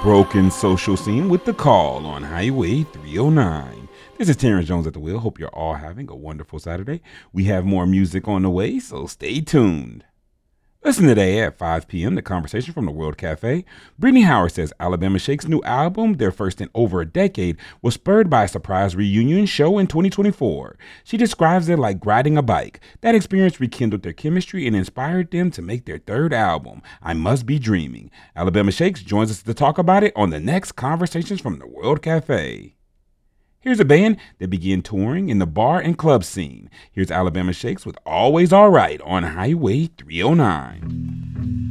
Broken social scene with the call on Highway 309. This is Terrence Jones at the wheel. Hope you're all having a wonderful Saturday. We have more music on the way, so stay tuned. Listen today at 5 p.m. to Conversation from the World Cafe. Brittany Howard says Alabama Shake's new album, their first in over a decade, was spurred by a surprise reunion show in 2024. She describes it like riding a bike. That experience rekindled their chemistry and inspired them to make their third album, I Must Be Dreaming. Alabama Shakes joins us to talk about it on the next Conversations from the World Cafe. Here's a band that began touring in the bar and club scene. Here's Alabama Shakes with Always Alright on Highway 309.